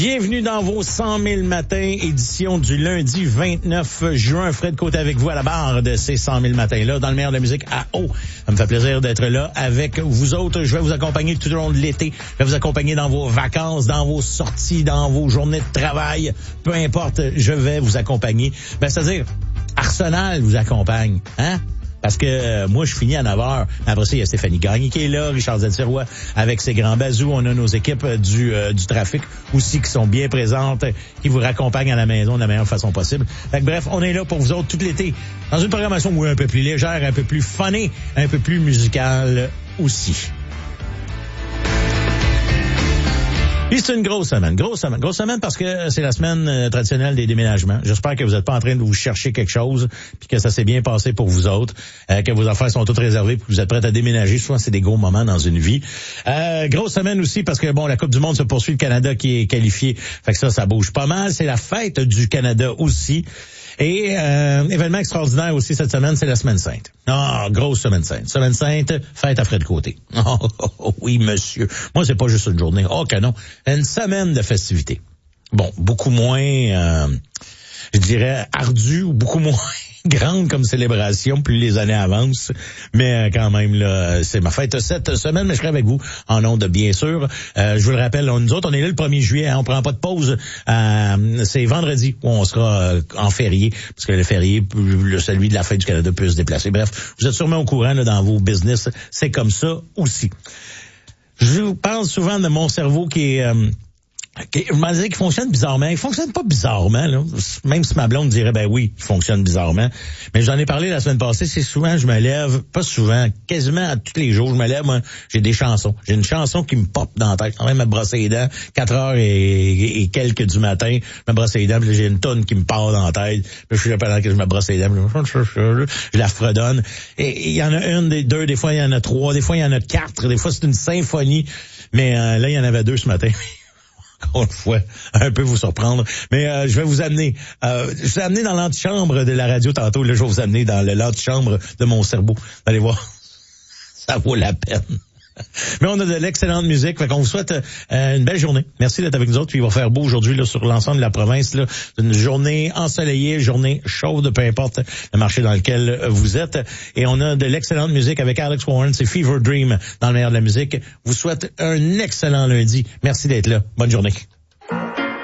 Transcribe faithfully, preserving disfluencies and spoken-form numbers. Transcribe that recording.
Bienvenue dans vos cent mille matins, édition du lundi vingt-neuf juin. Fred Côté avec vous à la barre de ces cent mille matins-là, dans le meilleur de la musique à eau. Ça me fait plaisir d'être là avec vous autres. Je vais vous accompagner tout au long de l'été. Je vais vous accompagner dans vos vacances, dans vos sorties, dans vos journées de travail. Peu importe, je vais vous accompagner. Ben, c'est-à-dire, Arsenal vous accompagne, hein? Parce que euh, moi, je finis à neuf heures. Après ça, il y a Stéphanie Gagné qui est là, Richard Zetirois avec ses grands bazous. On a nos équipes du euh, du trafic aussi qui sont bien présentes, qui vous raccompagnent à la maison de la meilleure façon possible. Fait que, bref, on est là pour vous autres tout l'été. Dans une programmation oui, un peu plus légère, un peu plus funny, un peu plus musicale aussi. Puis c'est une grosse semaine, grosse semaine, grosse semaine parce que c'est la semaine euh, traditionnelle des déménagements. J'espère que vous n'êtes pas en train de vous chercher quelque chose, puis que ça s'est bien passé pour vous autres, euh, que vos affaires sont toutes réservées, puis que vous êtes prêts à déménager. Souvent, c'est des gros moments dans une vie. Euh, grosse semaine aussi parce que bon, la Coupe du Monde se poursuit, le Canada qui est qualifié, fait que ça, ça bouge pas mal. C'est la fête du Canada aussi. Et euh, événement extraordinaire aussi cette semaine, c'est la Semaine Sainte. Ah, grosse Semaine Sainte. Semaine Sainte, fête à Fred Côté. Oh, oh, oh, oui, monsieur. Moi, c'est pas juste une journée. Oh, que non. Une semaine de festivités. Bon, beaucoup moins, euh, je dirais, ardue ou beaucoup moins grande comme célébration, plus les années avancent. Mais euh, quand même, là, c'est ma fête cette semaine, mais je serai avec vous en ondes, bien sûr. Euh, je vous le rappelle, on, nous autres, on est là le premier juillet, hein, on prend pas de pause. Euh, c'est vendredi où on sera euh, en férié, parce que le férié, le, celui de la fête du Canada peut se déplacer. Bref, vous êtes sûrement au courant là, dans vos business. C'est comme ça aussi. Je vous parle souvent de mon cerveau qui est... Euh, Okay, je m'en disais qu'il fonctionne bizarrement. Il fonctionne pas bizarrement, là. Même si ma blonde dirait, ben oui, il fonctionne bizarrement. Mais j'en ai parlé la semaine passée, c'est souvent, je me lève, pas souvent, quasiment à tous les jours, je me lève, moi, j'ai des chansons. J'ai une chanson qui me pop dans la tête. Je vais me brosser les dents, quatre heures et, et, et quelques du matin, je me brosse les dents, puis j'ai une tonne qui me part dans la tête. Puis je suis là pendant que je me brosse les dents, je la fredonne. Et il y en a une, des deux, des fois il y en a trois, des fois il y en a quatre, des fois c'est une symphonie. Mais euh, là, il y en avait deux ce matin. Encore une fois, un peu vous surprendre. Mais euh, je vais vous amener. Euh, je vais vous amener dans l'antichambre de la radio tantôt. Là, je vais vous amener dans le l'antichambre de mon cerveau. Allez voir. Ça vaut la peine. Mais on a de l'excellente musique. Fait qu'on vous souhaite euh, une belle journée. Merci d'être avec nous autres. Puis il va faire beau aujourd'hui là sur l'ensemble de la province. Là, une journée ensoleillée, journée chaude, peu importe le marché dans lequel vous êtes. Et on a de l'excellente musique avec Alex Warren. C'est Fever Dream dans le meilleur de la musique. Vous souhaite un excellent lundi. Merci d'être là. Bonne journée.